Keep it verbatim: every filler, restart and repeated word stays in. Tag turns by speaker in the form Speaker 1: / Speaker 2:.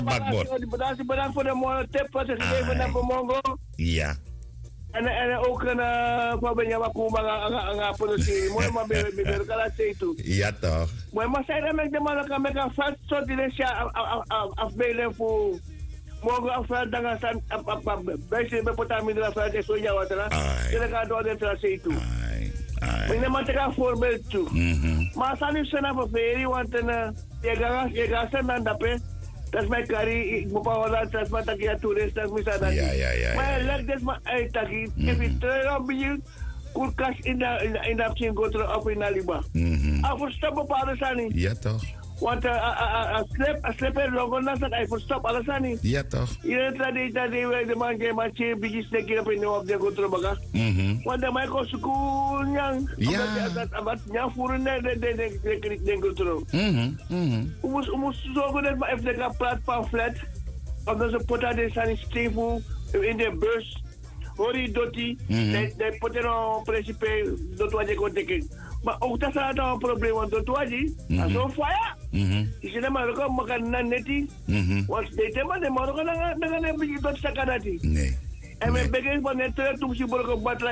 Speaker 1: bakbord.
Speaker 2: Bedankt, bedankt voor de mooie tip wat je gegeven hebt voor Mongo.
Speaker 1: Ja.
Speaker 2: En, en ook een van ben je wat komen aan produceren. Mooi maar bij de kalatie toe.
Speaker 1: Ja toch.
Speaker 2: Mooi maar zijn er met de mannen kan met een vast soort in een afbeelding voor Mongo afveld dan gaan bij ze bij potamine afveld is zo ja wat er. Je gaat door de kalatie toe. Ik neem maar een voorbeeld toe. Maar als je zijn op een ferie want je gaat je gaat zijn dan dat dat is mijn carrière. Ik moet wel dat dat maar dat je toerist dat moet zijn.
Speaker 1: Ja ja ja.
Speaker 2: Maar leg dit maar uit dat je if je op je goed kas in de in de option go terug op in Aliba. Ah voor stap bepaalde zijn.
Speaker 1: Ja toch.
Speaker 2: Want a slip a slip er logo na dat hij voor stap alles zijn.
Speaker 1: Ja toch.
Speaker 2: Je dat die dat die de man je maar je biggie steek op in op de go terug baga. Want de mij ko school nyang.
Speaker 1: Ja.
Speaker 2: Dat wat nyang voor de de de de de go terug.
Speaker 1: Mhm. Mhm.
Speaker 2: Hoe hoe zo goed dat maar even de plaat pamflet. Omdat ze poten de zijn stevel in de bus. Hoor je dat die? De poten in principe dat wat je kon denken. Maar ook dat is een probleem, want dat wat je, als zo'n fire. Je ziet hem maar ook al maken net die. Want de thema de maar ook dan dan dan heb je dat stakadati.
Speaker 1: Nee.
Speaker 2: En we beginnen van net terug toen ze bollen op